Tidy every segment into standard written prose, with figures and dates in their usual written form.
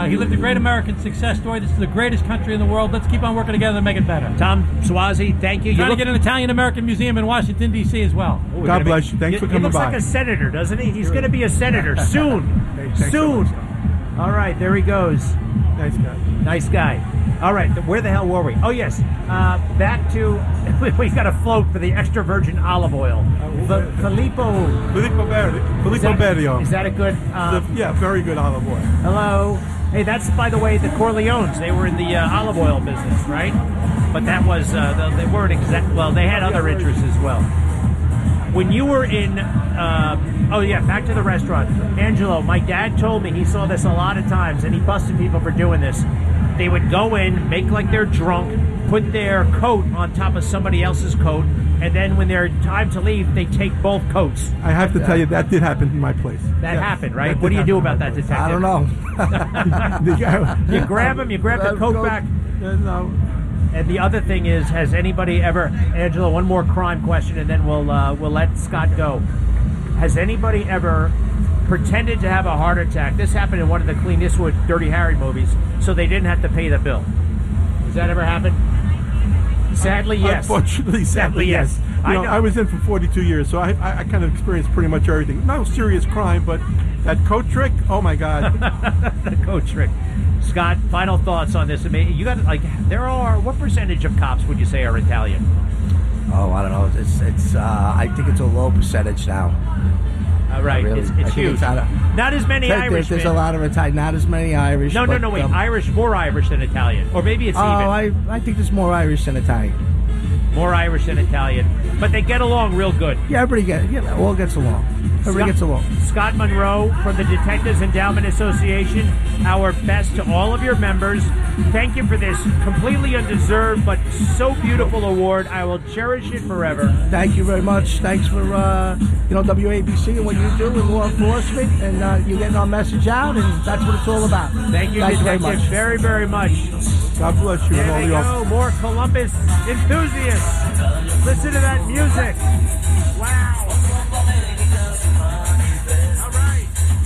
He lived a great American success story. This is the greatest country in the world. Let's keep on working together to make it better. Tom Suozzi, thank you. Trying to get an Italian-American museum in Washington, D.C. as well. God bless you. Thanks for coming by. He looks like a senator, doesn't he? He's going to be a senator soon. Soon. All right, there he goes. Nice guy. Nice guy. All right, where the hell were we? Oh, yes. Back to, we got a float for the extra virgin olive oil. Filippo Berio. Is that a good? Yeah, very good olive oil. Hello. Hey, that's, by the way, the Corleones. They were in the olive oil business, right? But that was, they weren't exact. Well, they had other interests as well. When you were in, back to the restaurant. Angelo, my dad told me he saw this a lot of times, and he busted people for doing this. They would go in, make like they're drunk, put their coat on top of somebody else's coat, and then when they're time to leave, they take both coats. I have to tell you, that did happen in my place. That happened, right? What do you do about that, detective? I don't know. You grab him, you grab the coat back. No. And the other thing is, has anybody ever, Angela, one more crime question, and then we'll let Scott go. Has anybody ever pretended to have a heart attack? This happened in one of the Clint Eastwood Dirty Harry movies, so they didn't have to pay the bill. Has that ever happened? Sadly, yes. Unfortunately, sadly, yes. I was in for 42 years, so I kind of experienced pretty much everything. No serious crime, but that coat trick, oh my God. The coat trick. Scott, final thoughts on this. I mean, you got what percentage of cops would you say are Italian? Oh, I don't know. It's I think it's a low percentage now. Right, really, it's huge. Not as many Irish. There's a lot of Italian. Not as many Irish. No, wait. Irish, more Irish than Italian, or maybe it's even. I think there's more Irish than Italian. More Irish than Italian, but they get along real good. Yeah, everybody all gets along. Everybody gets along. Scott Monroe from the Detectives Endowment Association, our best to all of your members. Thank you for this completely undeserved but so beautiful award. I will cherish it forever. Thank you very much. Thanks for WABC and what you do in law enforcement, and you getting our message out, and that's what it's all about. Thank you, Detective, very, very much. God bless you. There we go. More Columbus enthusiasts. Listen to that music. Wow. All right.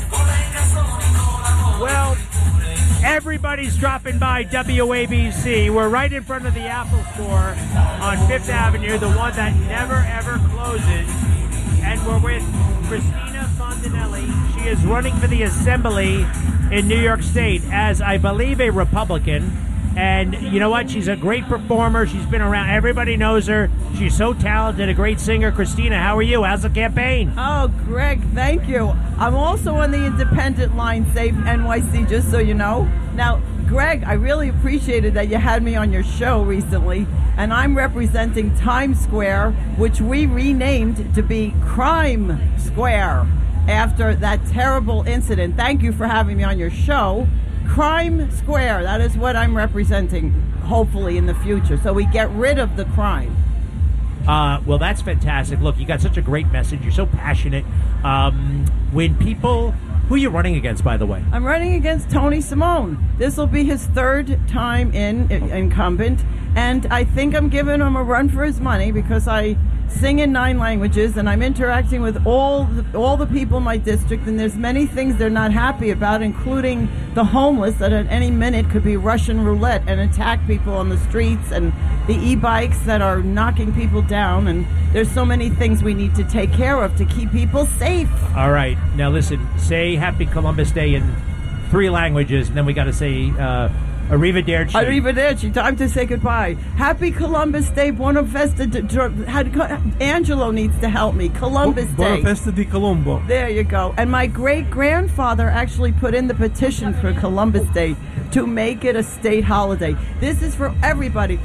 Well, everybody's dropping by WABC. We're right in front of the Apple Store on Fifth Avenue, the one that never, ever closes. And we're with Cristina Fontanelli. She is running for the Assembly in New York State as, I believe, a Republican. And you know what? She's a great performer. She's been around. Everybody knows her. She's so talented, a great singer. Cristina, how are you? How's the campaign? Oh, Greg, thank you. I'm also on the independent line, Save NYC, just so you know. Now, Greg, I really appreciated that you had me on your show recently, and I'm representing Times Square, which we renamed to be Crime Square after that terrible incident. Thank you for having me on your show. Crime Square, that is what I'm representing, hopefully, in the future. So we get rid of the crime. Well, that's fantastic. Look, you got such a great message. You're so passionate. When people... Who are you running against, by the way? I'm running against Tony Simone. This will be his third time incumbent, and I think I'm giving him a run for his money because I sing in 9 languages, and I'm interacting with all the people in my district, and there's many things they're not happy about, including the homeless that at any minute could be Russian roulette and attack people on the streets, and the e-bikes that are knocking people down, and there's so many things we need to take care of to keep people safe. All right. Now listen, say Happy Columbus Day in 3 languages, and then we got to say Arrivederci. Arrivederci. Time to say goodbye. Happy Columbus Day. Buona festa. Angelo needs to help me. Columbus Day. Buona festa di Colombo. There you go. And my great-grandfather actually put in the petition for Columbus Day to make it a state holiday. This is for everybody.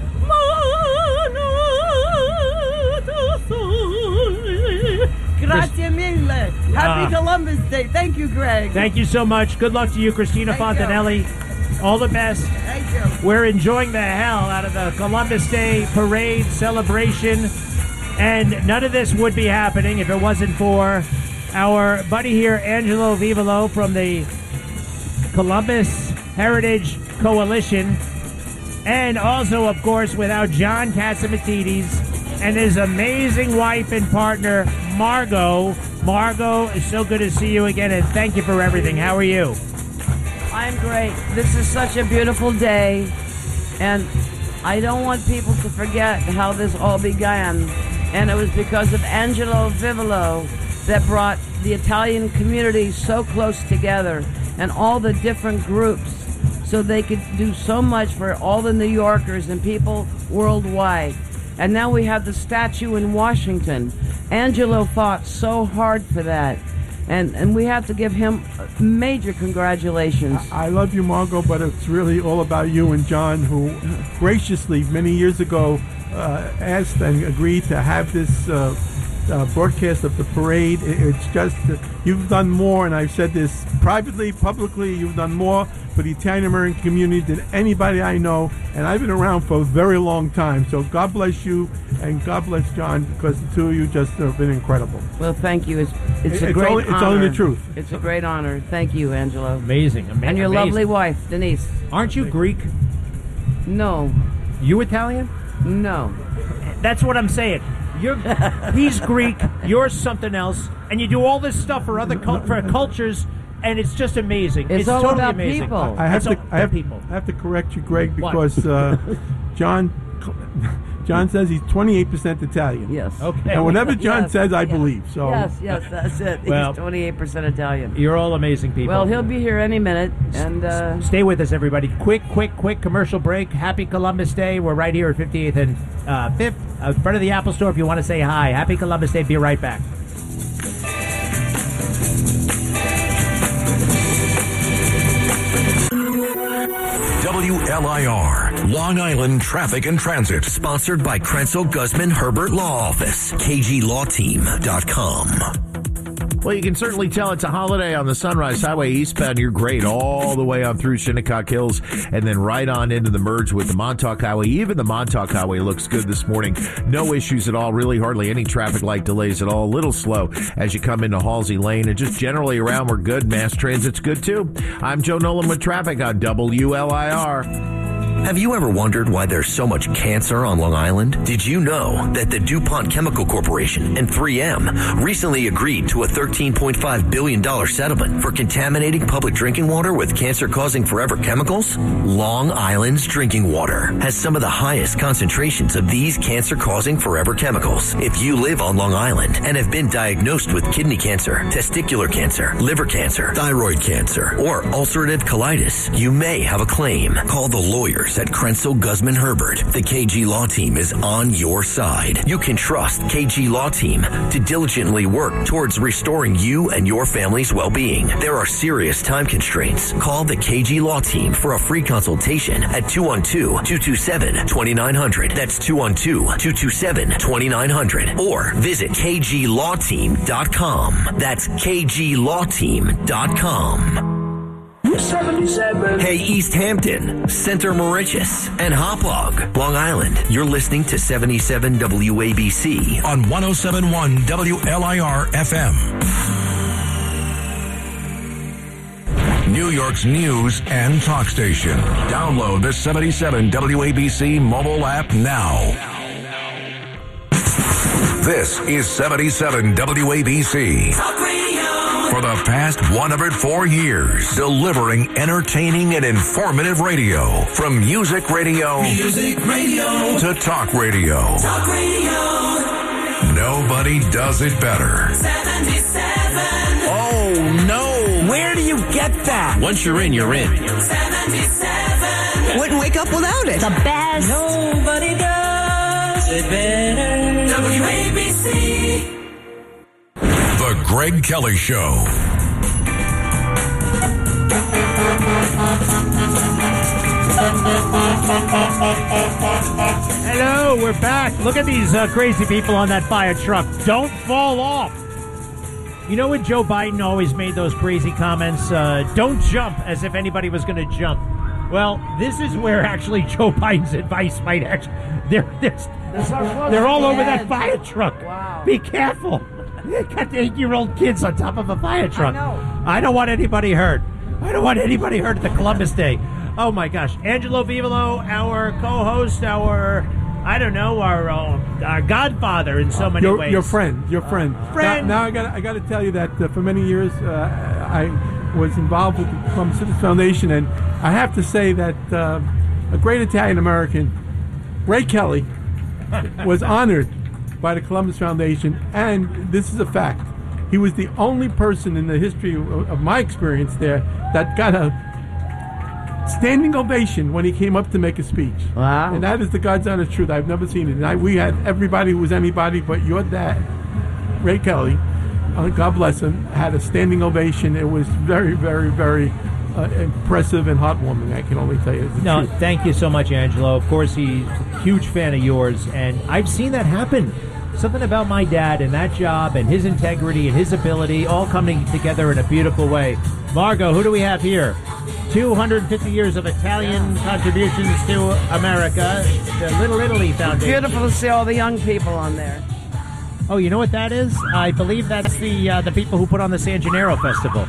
Grazie mille. Happy Columbus Day. Thank you, Greg. Thank you so much. Good luck to you, Cristina Fontanelli. All the best. Thank you. We're enjoying the hell out of the Columbus Day parade celebration. And none of this would be happening if it wasn't for our buddy here, Angelo Vivolo from the Columbus Heritage Coalition. And also, of course, without John Catsimatidis and his amazing wife and partner, Margot. Margot, it's so good to see you again, and thank you for everything. How are you? I'm great. This is such a beautiful day, and I don't want people to forget how this all began. And it was because of Angelo Vivolo that brought the Italian community so close together, and all the different groups, so they could do so much for all the New Yorkers and people worldwide. And now we have the statue in Washington. Angelo fought so hard for that. And we have to give him major congratulations. I love you, Margot, but it's really all about you and John, who graciously, many years ago, asked and agreed to have this broadcast of the parade. It's just, you've done more, and I've said this privately, publicly, you've done more for the Italian-American community than anybody I know, and I've been around for a very long time. So God bless you, and God bless John, because the two of you just have been incredible. Well, thank you. It's a great honor. It's only the truth. It's a great honor. Thank you, Angelo. Amazing. And your lovely wife, Denise. Aren't you Greek? No. You Italian? No. That's what I'm saying. He's Greek, you're something else, and you do all this stuff for other for cultures, and it's just amazing. It's all totally about amazing. people. I have to correct you, Greg, because John says he's 28% Italian. Yes. Okay. And whatever John says, I believe. So Yes, that's it. Well, he's 28% Italian. You're all amazing people. Well, he'll be here any minute, and stay with us, everybody. Quick commercial break. Happy Columbus Day. We're right here at 58th and 5th, in front of the Apple Store if you want to say hi. Happy Columbus Day. Be right back. WLIR, Long Island Traffic and Transit. Sponsored by Krenzel Guzman Herbert Law Office. KGLawTeam.com. Well, you can certainly tell it's a holiday on the Sunrise Highway eastbound. You're great all the way on through Shinnecock Hills and then right on into the merge with the Montauk Highway. Even the Montauk Highway looks good this morning. No issues at all. Really hardly any traffic light delays at all. A little slow as you come into Halsey Lane, and just generally around we're good. Mass Transit's good too. I'm Joe Nolan with traffic on WLIR. Have you ever wondered why there's so much cancer on Long Island? Did you know that the DuPont Chemical Corporation and 3M recently agreed to a $13.5 billion settlement for contaminating public drinking water with cancer-causing forever chemicals? Long Island's drinking water has some of the highest concentrations of these cancer-causing forever chemicals. If you live on Long Island and have been diagnosed with kidney cancer, testicular cancer, liver cancer, thyroid cancer, or ulcerative colitis, you may have a claim. Call the lawyers at Krenzel Guzman Herbert. The KG Law Team is on your side. You can trust KG Law Team to diligently work towards restoring you and your family's well-being. There are serious time constraints. Call the KG Law Team for a free consultation at 212-227-2900. That's 212-227-2900. Or visit KGLawTeam.com. That's KGLawTeam.com. 77. Hey, East Hampton, Center Mauritius, and Hauppauge, Long Island. You're listening to 77 WABC on 107.1 WLIR FM. New York's news and talk station. Download the 77 WABC mobile app now. This is 77 WABC. Talk radio. For the past 104 years, delivering entertaining and informative radio. From music radio to talk radio. Talk radio. Nobody does it better. 77. Oh, no. Where do you get that? Once you're in, you're in. 77. Wouldn't wake up without it. The best. Nobody does it better. WABC. The Greg Kelly Show. Hello, we're back. Look at these crazy people on that fire truck. Don't fall off. You know when Joe Biden always made those crazy comments, don't jump, as if anybody was going to jump. Well, this is where actually Joe Biden's advice might actually... They're all over that fire truck. Wow. Be careful. They got the 8-year-old kids on top of a fire truck. I know. I don't want anybody hurt. I don't want anybody hurt at the Columbus Day. Oh, my gosh. Angelo Vivolo, our co-host, our godfather in so many ways. Your friend. Now I got to tell you that for many years, was involved with the Columbus Citizens Foundation, and I have to say that a great Italian American, Ray Kelly, was honored by the Columbus Foundation, and this is a fact. He was the only person in the history of my experience there that got a standing ovation when he came up to make a speech. Wow. And that is the God's honest truth. I've never seen it. And we had everybody who was anybody but your dad, Ray Kelly, God bless him, had a standing ovation. It was very, very, very impressive and heartwarming, I can only tell you. No, thank you so much, Angelo. Of course, he's a huge fan of yours, and I've seen that happen. Something about my dad and that job and his integrity and his ability all coming together in a beautiful way. Margot, who do we have here? 250 years of Italian contributions to America, the Little Italy Foundation. Beautiful to see all the young people on there. Oh, you know what that is? I believe that's the people who put on the San Gennaro Festival.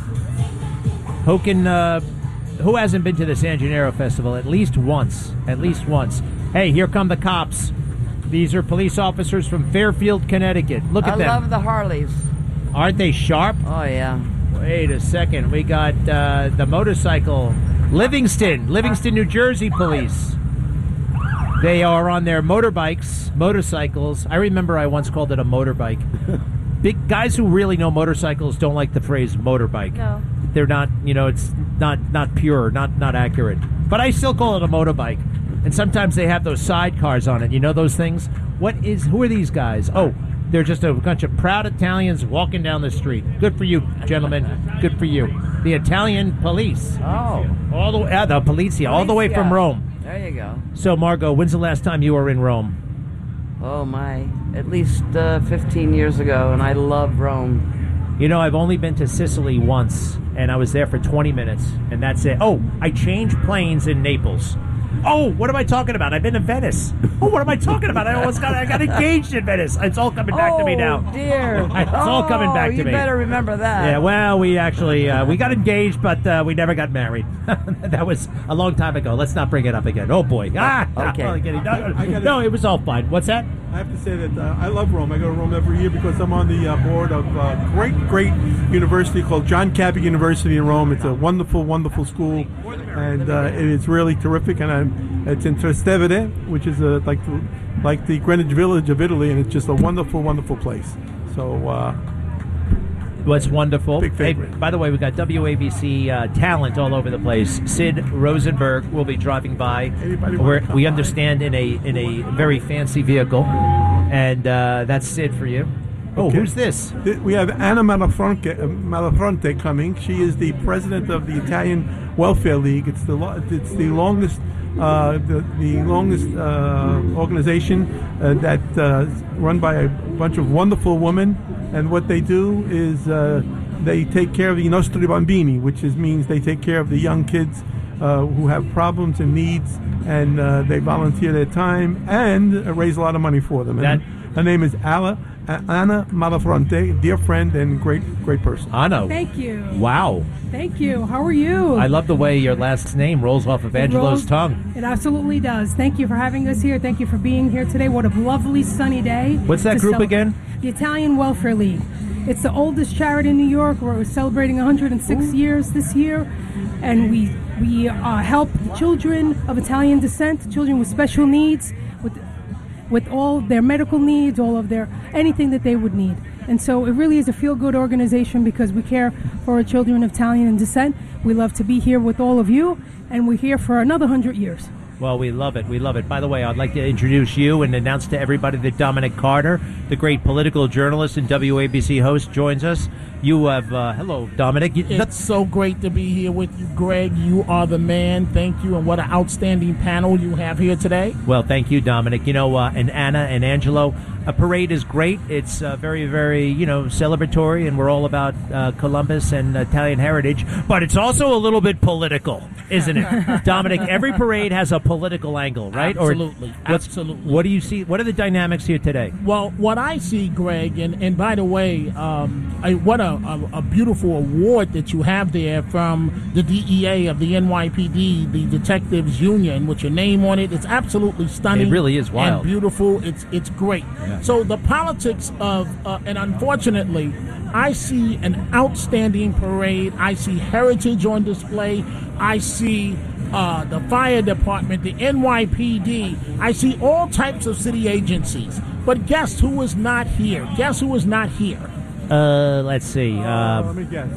Who hasn't been to the San Gennaro Festival at least once? At least once. Hey, here come the cops. These are police officers from Fairfield, Connecticut. Look at them. I love the Harleys. Aren't they sharp? Oh, yeah. Wait a second. We got the motorcycle. Livingston, New Jersey police. They are on their motorcycles. I remember I once called it a motorbike. Big guys who really know motorcycles don't like the phrase motorbike. No. They're not, it's not pure, not accurate. But I still call it a motorbike. And sometimes they have those sidecars on it. You know those things? Who are these guys? Oh, they're just a bunch of proud Italians walking down the street. Good for you, gentlemen. Good for you. The Italian police. Oh. All the way, the Polizia, all the way from Rome. There you go. So, Margot, when's the last time you were in Rome? Oh, my. At least 15 years ago, and I love Rome. You know, I've only been to Sicily once, and I was there for 20 minutes, and that's it. Oh, I changed planes in Naples. Oh, what am I talking about? I've been to Venice. Oh, what am I talking about? I got engaged in Venice. It's all coming back to me now. Oh, dear. It's all coming back to me. You better remember that. Yeah, well, we actually, we got engaged, but we never got married. That was a long time ago. Let's not bring it up again. Oh, boy. Okay. No, it was all fine. What's that? I have to say that I love Rome. I go to Rome every year because I'm on the board of a great university called John Cabot University in Rome. It's a wonderful, wonderful school, and it is really terrific. And it's in Trastevere, which is like the Greenwich Village of Italy, and it's just a wonderful, wonderful place. So, what's wonderful. Big favorite. Hey, by the way, we got WABC talent all over the place. Sid Rosenberg will be driving by. We understand in a very fancy vehicle, and that's Sid for you. Oh, okay. Who's this? We have Anna Malafronte coming. She is the president of the Italian Welfare League. It's the longest organization that's run by a bunch of wonderful women. And what they do is they take care of the nostri bambini, which means they take care of the young kids who have problems and needs, and they volunteer their time and raise a lot of money for them. And her name is Anna Malafronte, dear friend and great person. Anna. Thank you. Wow. Thank you. How are you? I love the way your last name rolls off of Angelo's tongue. It absolutely does. Thank you for having us here. Thank you for being here today. What a lovely sunny day. What's that group again? The Italian Welfare League. It's the oldest charity in New York. We're celebrating 106 years this year, and we help children of Italian descent, children with special needs, with all their medical needs, all of their anything that they would need. And so it really is a feel-good organization because we care for our children of Italian descent. We love to be here with all of you, and we're here for another 100 years. Well, we love it. We love it. By the way, I'd like to introduce you and announce to everybody that Dominic Carter, the great political journalist and WABC host, joins us. You have, hello, Dominic. It's so great to be here with you, Greg. You are the man. Thank you. And what an outstanding panel you have here today. Well, thank you, Dominic. You know, and Anna and Angelo, a parade is great. It's very, very, celebratory, and we're all about Columbus and Italian heritage. But it's also a little bit political, isn't it? Dominic, every parade has a political angle, right? Absolutely. Absolutely. What do you see? What are the dynamics here today? Well, what I see, Greg, and by the way, what a beautiful award that you have there from the DEA of the NYPD, the Detectives Union, with your name on it. It's absolutely stunning. It really is wild. And beautiful. It's great. Yeah. So the politics of, and unfortunately, I see an outstanding parade. I see heritage on display. I see the fire department, the NYPD. I see all types of city agencies. But guess who is not here? Guess who is not here? Let's see. Let me guess.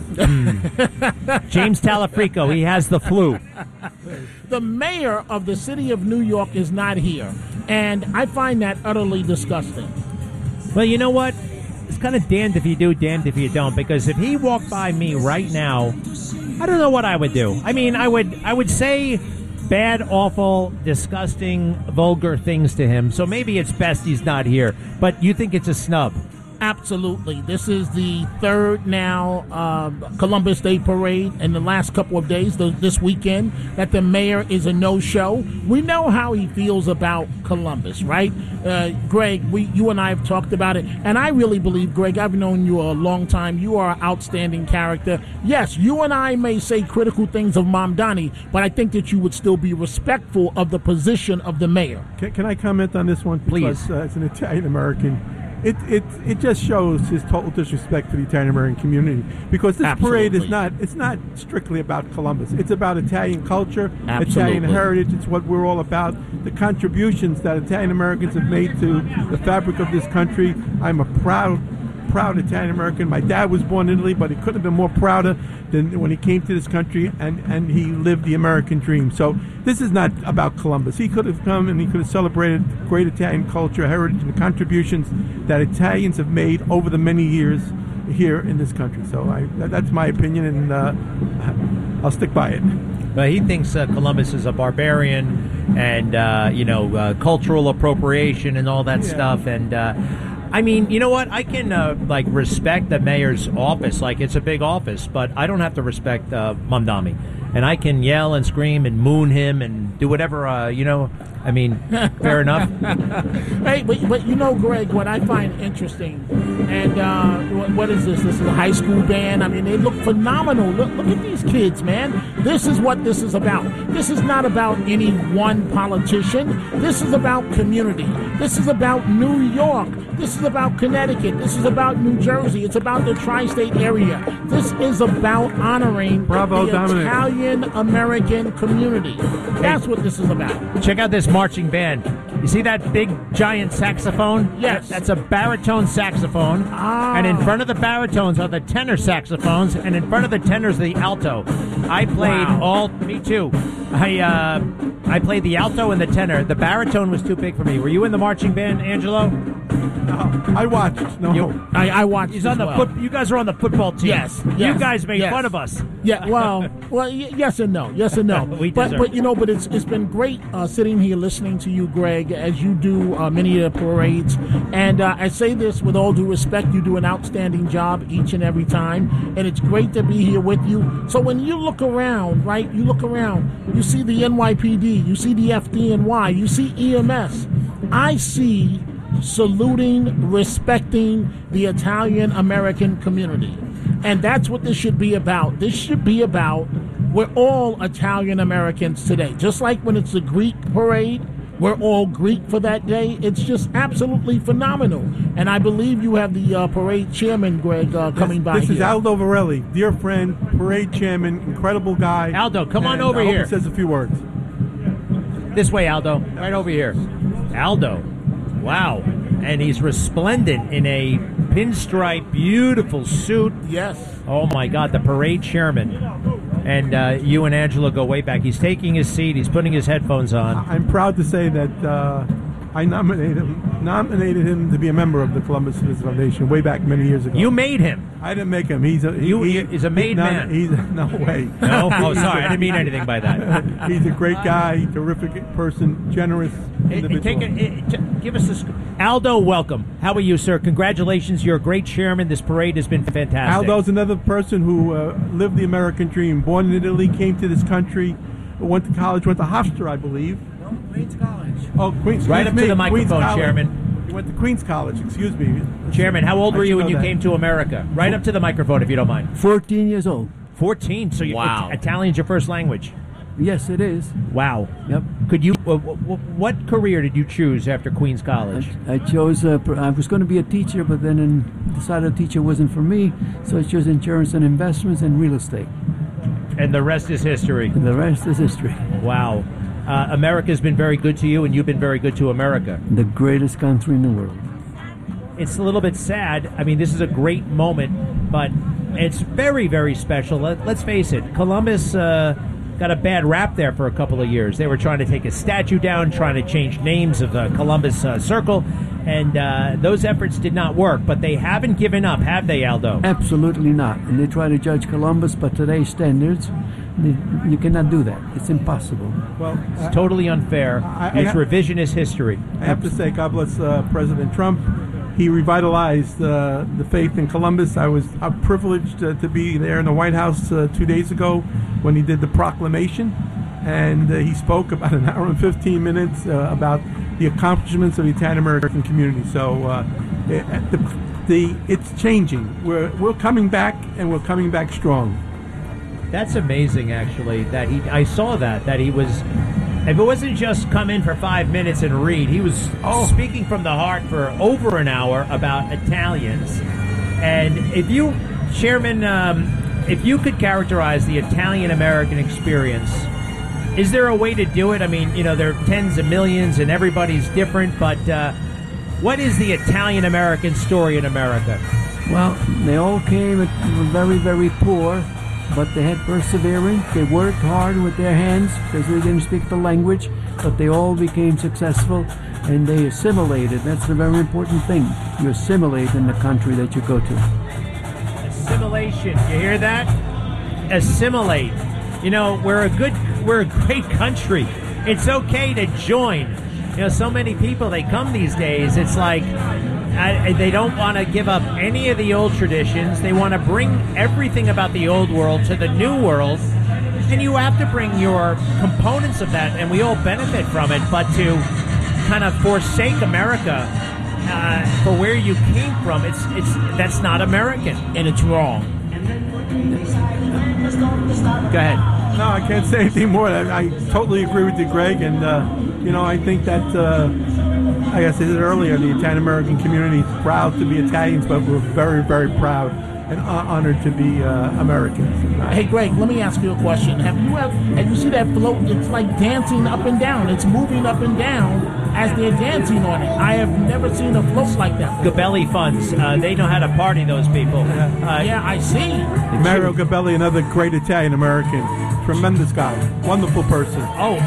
James Talafrico. He has the flu. The mayor of the city of New York is not here. And I find that utterly disgusting. Well, you know what? It's kind of damned if you do, damned if you don't. Because if he walked by me right now, I don't know what I would do. I mean, I would say bad, awful, disgusting, vulgar things to him. So maybe it's best he's not here. But you think it's a snub? Absolutely. This is the third now Columbus Day parade in the last couple of days, this weekend, that the mayor is a no-show. We know how he feels about Columbus, right? Greg, you and I have talked about it, and I really believe, Greg, I've known you a long time. You are an outstanding character. Yes, you and I may say critical things of Mamdani, but I think that you would still be respectful of the position of the mayor. Can I comment on this one? Please. Because, as an Italian-American, it just shows his total disrespect for the Italian American community, because this parade is not strictly about Columbus. It's about Italian culture, Italian heritage. It's what we're all about. The contributions that Italian Americans have made to the fabric of this country. I'm a proud Italian American. My dad was born in Italy, but he couldn't have been more prouder than when he came to this country and he lived the American dream. So this is not about Columbus. He could have come and he could have celebrated great Italian culture, heritage, and the contributions that Italians have made over the many years here in this country. So that's my opinion, and I'll stick by it. But he thinks Columbus is a barbarian and cultural appropriation and all that stuff. And I mean, you know what? I can respect the mayor's office, like it's a big office, but I don't have to respect Mamdani. And I can yell and scream and moon him and do whatever, I mean, fair enough. Hey, but you know, Greg, what I find interesting, and what is this? This is a high school band. I mean, they look phenomenal. Look at these kids, man. This is what this is about. This is not about any one politician. This is about community. This is about New York. This is about Connecticut. This is about New Jersey. It's about the tri-state area. This is about honoring the Italian-American community. That's what this is about. Check out this marching band. You see that big, giant saxophone? Yes. That's a baritone saxophone. And in front of the baritones are the tenor saxophones, and in front of the tenors, the alto. I played me too. I played the alto and the tenor. The baritone was too big for me. Were you in the marching band, Angelo? No, I watched. No, I watched. He's on the you guys are on the football team. Yes. You guys made fun of us. Yeah. Well. Yes and no. Yes and no. But it's been great sitting here listening to you, Greg, as you do many of the parades. And I say this with all due respect, you do an outstanding job each and every time, and it's great to be here with you. So when you look around, right? You look around, you see the NYPD, you see the FDNY, you see EMS. I see saluting, respecting the Italian-American community. And that's what this should be about. This should be about, we're all Italian-Americans today. Just like when it's the Greek parade, we're all Greek for that day. It's just absolutely phenomenal. And I believe you have the parade chairman, Greg, coming by This is Aldo Varelli, dear friend, parade chairman, incredible guy. Aldo, come on over here. He says a few words. This way, Aldo. Right over here. Aldo. Wow. And he's resplendent in a pinstripe, beautiful suit. Yes. Oh, my God, the parade chairman. And you and Angela go way back. He's taking his seat. He's putting his headphones on. I'm proud to say that I nominated him to be a member of the Columbus Citizens Foundation way back many years ago. You made him. I didn't make him. He's a made man. No way. No? Oh, sorry. I didn't mean anything by that. He's a great guy, terrific person, generous individual. Give us this. Aldo, welcome. How are you, sir? Congratulations. You're a great chairman. This parade has been fantastic. Aldo's another person who lived the American dream. Born in Italy, came to this country, went to college, went to Hofstra, I believe. No, Queens College. Oh, Queens. Right up to the microphone, Chairman. He went to Queens College, excuse me. Chairman, how old were you when you came to America? Right up to the microphone, if you don't mind. 14 years old. 14? So Wow. Italian's your first language? Yes, it is. Wow. Yep. Could you? What career did you choose after Queens College? I chose. I was going to be a teacher, but then decided a teacher wasn't for me, so I chose insurance and investments and real estate. And the rest is history. And the rest is history. Wow. America's been very good to you, and you've been very good to America. The greatest country in the world. It's a little bit sad. I mean, this is a great moment, but it's very, very special. Let's face it. Columbus got a bad rap there for a couple of years. They were trying to take a statue down, trying to change names of the Columbus Circle, and those efforts did not work. But they haven't given up, have they, Aldo? Absolutely not. And they try to judge Columbus by today's standards. You cannot do that. It's impossible. Well, it's totally unfair. It's revisionist history. I have to say, God bless President Trump. He revitalized the faith in Columbus. I was privileged to be there in the White House 2 days ago when he did the proclamation, and he spoke about an hour and 15 minutes about the accomplishments of the Italian American community. So it's changing. We're coming back, and we're coming back strong. That's amazing, actually. That I saw that he was. If it wasn't just come in for 5 minutes and read, he was speaking from the heart for over an hour about Italians. And if you, Chairman, if you could characterize the Italian-American experience, is there a way to do it? I mean, there are tens of millions and everybody's different, but what is the Italian-American story in America? Well, they all came very, very poor. But they had perseverance. They worked hard with their hands because they didn't speak the language, but they all became successful, and they assimilated. That's the very important thing. You assimilate in the country that you go to. Assimilation. You hear that? Assimilate. We're a great country. It's okay to join. So many people, they come these days. It's like they don't want to give up any of the old traditions. They want to bring everything about the old world to the new world. And you have to bring your components of that, and we all benefit from it. But to kind of forsake America for where you came from, that's not American. And it's wrong. Go ahead. No, I can't say anything more. I totally agree with you, Greg. And, I think that, like I said earlier, the Italian American community is proud to be Italians, but we're very, very proud and honored to be Americans. Hey, Greg, let me ask you a question. Have you seen that float? It's like dancing up and down. It's moving up and down as they're dancing on it. I have never seen a float like that. Gabelli funds. They know how to party, those people. Yeah, I see. Mario Gabelli, another great Italian American. Tremendous guy. Wonderful person.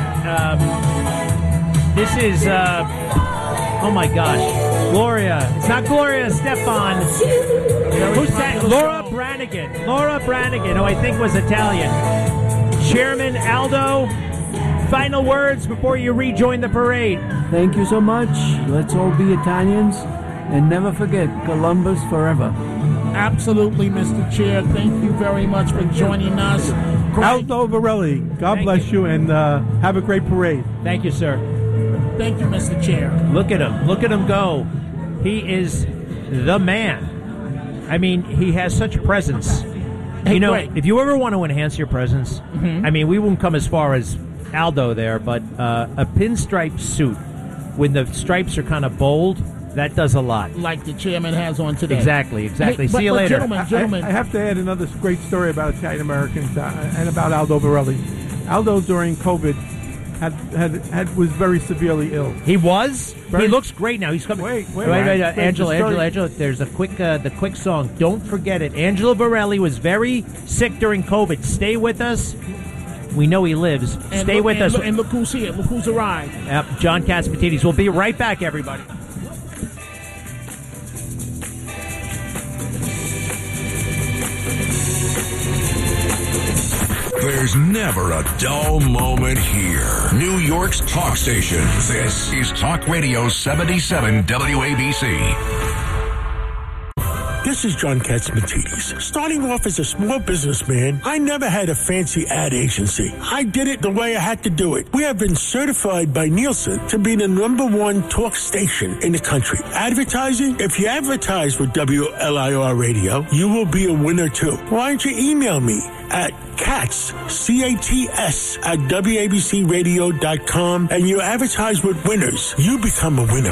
This is, oh my gosh, Gloria. It's not Gloria Stefan. Who's that? Laura Branigan, who I think was Italian. Chairman Aldo, final words before you rejoin the parade. Thank you so much. Let's all be Italians and never forget Columbus forever. Absolutely, Mr. Chair. Thank you very much for joining us. Aldo Varelli, God bless you, and have a great parade. Thank you, sir. Thank you, Mr. Chair. Look at him. Look at him go. He is the man. I mean, he has such presence. Hey, if you ever want to enhance your presence, I mean, we won't come as far as Aldo there, but a pinstripe suit when the stripes are kind of bold, that does a lot. Like the chairman has on today. Exactly. Hey, See you later. Gentlemen. I have to add another great story about Italian Americans and about Aldo Varelli. Aldo, during COVID, was very severely ill. He was? He looks great now. He's coming. Wait, Angela, there's the quick song. Don't forget it. Angelo Varelli was very sick during COVID. Stay with us. We know he lives. Stay with us. And look who's here. Look who's arrived. Yep, John Catsimatidis. We'll be right back, everybody. There's never a dull moment here. New York's talk station. This is Talk Radio 77 WABC. This is John Katsimatidis. Starting off as a small businessman, I never had a fancy ad agency. I did it the way I had to do it. We have been certified by Nielsen to be the #1 talk station in the country. Advertising? If you advertise with WLIR Radio, you will be a winner too. Why don't you email me at Katz, C-A-T-S, at WABCRadio.com, and you advertise with winners. You become a winner.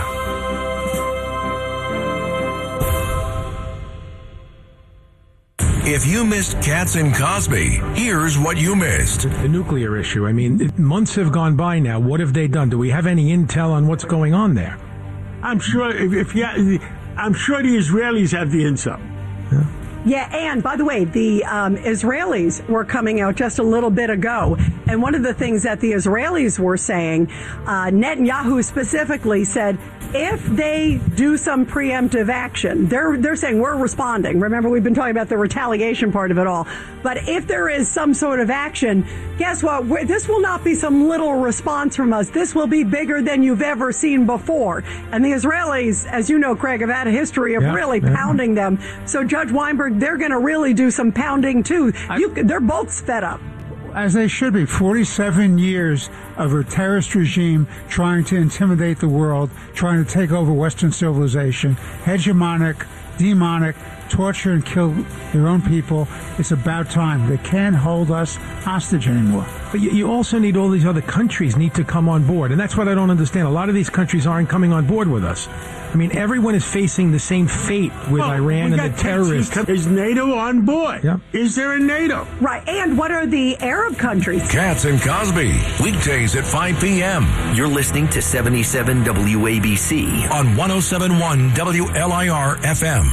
If you missed Katz and Cosby, here's what you missed. The nuclear issue. I mean, months have gone by now. What have they done? Do we have any intel on what's going on there? I'm sure I'm sure the Israelis have the intel. Yeah, and by the way, the Israelis were coming out just a little bit ago, and one of the things that the Israelis were saying, Netanyahu specifically said, if they do some preemptive action, they're saying we're responding. Remember, we've been talking about the retaliation part of it all. But if there is some sort of action, guess what? This will not be some little response from us. This will be bigger than you've ever seen before. And the Israelis, as you know, Craig, have had a history of really pounding them. So Judge Weinberg, they're going to really do some pounding too. They're both fed up. As they should be. 47 years of a terrorist regime trying to intimidate the world, trying to take over Western civilization, hegemonic, demonic, torture and kill their own people. It's about time. They can't hold us hostage anymore. But you also need all these other countries need to come on board. And that's what I don't understand. A lot of these countries aren't coming on board with us. I mean, everyone is facing the same fate with Iran and the terrorists. Is NATO on board? Yeah. Is there a NATO? Right. And what are the Arab countries? Katz and Cosby, weekdays at 5 p.m. You're listening to 77 WABC on 107.1 WLIR FM.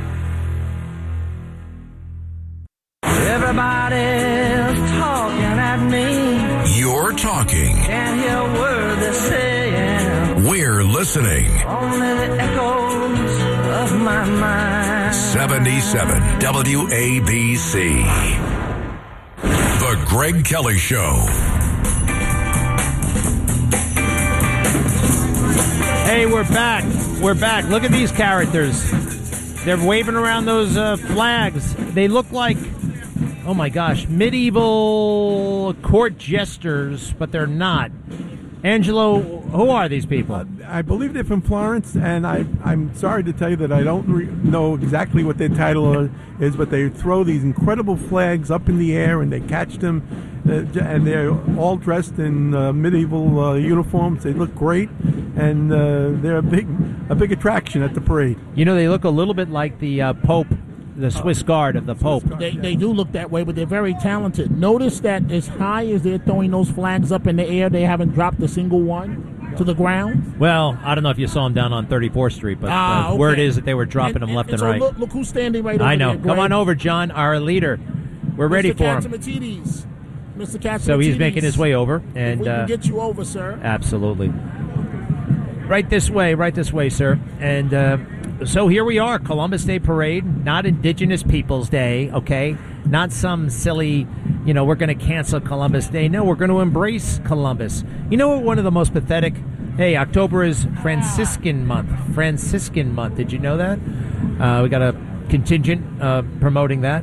Everybody's talking at me. You're talking. Can't hear a word they're saying. We're listening. Only the echoes of my mind. 77 WABC. The Greg Kelly Show. Hey, we're back. We're back. Look at these characters. They're waving around those flags. They look like, oh my gosh, medieval court jesters, but they're not. Angelo, who are these people? I believe they're from Florence, and I'm sorry to tell you that I don't know exactly what their title is, but they throw these incredible flags up in the air, and they catch them, and they're all dressed in medieval uniforms. They look great, and they're a big attraction at the parade. You know, they look a little bit like the Pope, the Swiss Guard of the Pope. They do look that way, but they're very talented. Notice that as high as they're throwing those flags up in the air, they haven't dropped a single one to the ground. Well, I don't know if you saw them down on 34th Street, but okay. Word is that they were dropping them left and right. Look who's standing right over there. I know. Greg. Come on over, John, our leader. We're ready for him. Mr. Katsimatidis. So he's making his way over. And we can get you over, sir. Absolutely. Right this way, sir. And so here we are, Columbus Day Parade, not Indigenous Peoples Day, okay? Not some silly, we're going to cancel Columbus Day. No, we're going to embrace Columbus. You know what one of the most pathetic... Hey, October is Franciscan month. Did you know that? We got a contingent promoting that.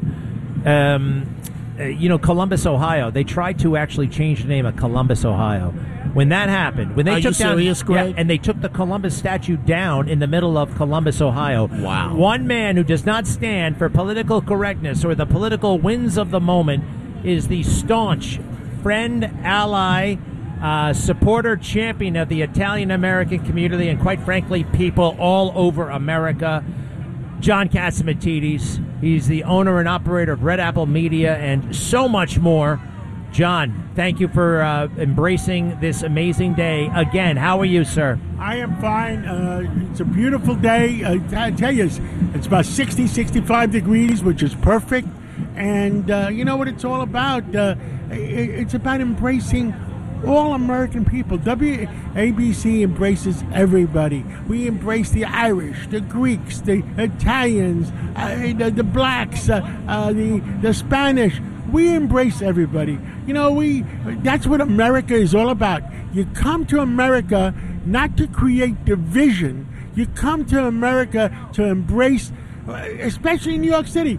Columbus, Ohio. They tried to actually change the name of Columbus, Ohio. When that happened, when they took down, and they took the Columbus statue down in the middle of Columbus, Ohio. Wow! One man who does not stand for political correctness or the political winds of the moment is the staunch friend, ally, supporter, champion of the Italian American community, and quite frankly, people all over America. John Katsimatidis. He's the owner and operator of Red Apple Media and so much more. John, thank you for embracing this amazing day. Again, how are you, sir? I am fine. It's a beautiful day. I tell you, it's about 60, 65 degrees, which is perfect. And you know what it's all about? It's about embracing all American people. WABC embraces everybody. We embrace the Irish, the Greeks, the Italians, the blacks, the Spanish. We embrace everybody. That's what America is all about. You come to America not to create division. You come to America to embrace especially in New York City.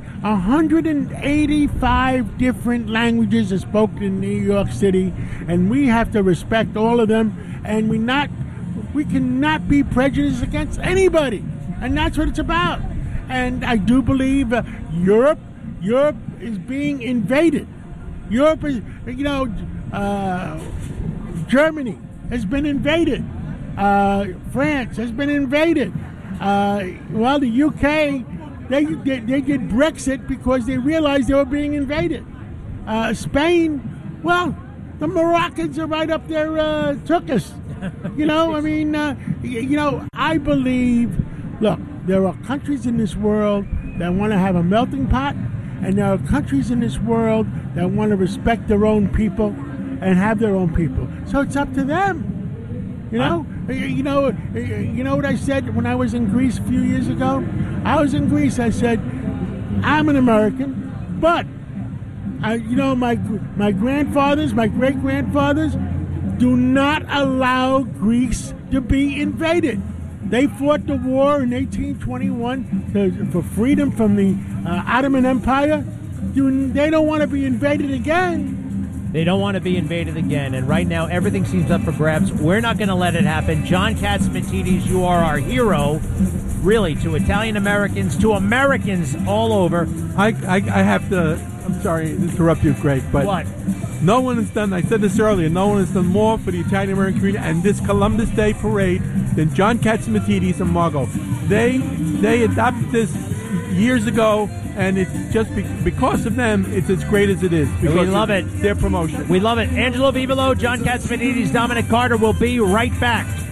185 different languages are spoken in New York City, and we have to respect all of them, and we cannot be prejudiced against anybody, and that's what it's about. And I do believe Europe is being invaded. Europe is, Germany has been invaded. France has been invaded. Well, the UK, they did Brexit because they realized they were being invaded. Spain, well, the Moroccans are right up there, took us. I believe, look, there are countries in this world that want to have a melting pot, and there are countries in this world that want to respect their own people and have their own people. So it's up to them. You know what I said when I was in Greece a few years ago? I was in Greece. I said, I'm an American, but my grandfathers, my great grandfathers, do not allow Greece to be invaded. They fought the war in 1821 for freedom from the Ottoman Empire. They don't want to be invaded again. They don't want to be invaded again, and right now everything seems up for grabs. We're not going to let it happen. John Catsimatidis, you are our hero, really, to Italian Americans, to Americans all over. I have to, I'm sorry to interrupt you, Greg, but what? No one has done, I said this earlier, no one has done more for the Italian American community and this Columbus Day parade than John Catsimatidis and Margot. They adopted this years ago, and it's just because of them, it's as great as it is. Because we love it. Their promotion. We love it. Angelo Vivolo, John Catsimatidis, Dominic Carter will be right back.